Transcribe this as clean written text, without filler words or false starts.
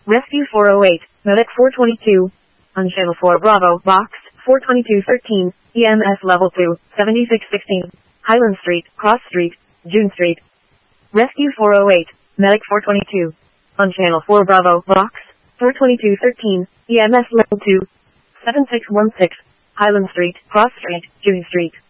Rescue 408, Medic 422. On Channel 4 Bravo, Box 42213, EMS Level 2, 7616. Highland Street, Cross Street, June Street. Rescue 408, Medic 422. On Channel 4 Bravo, Box 42213, EMS Level 2, 7616. Highland Street, Cross Street, June Street.